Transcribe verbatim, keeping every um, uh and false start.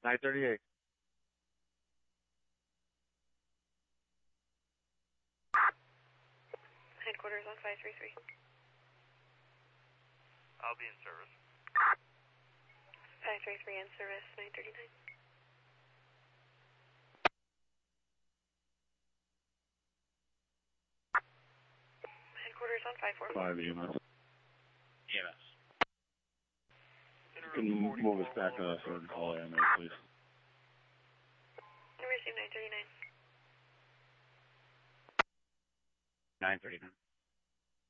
nine thirty-eight. Headquarters on five three three. I'll be in service. five three three in service, nine thirty-nine. Headquarters on five four four. Five E M S. E M S. You can move us back to the third call A M A, please. Receive nine thirty-nine. nine thirty-nine.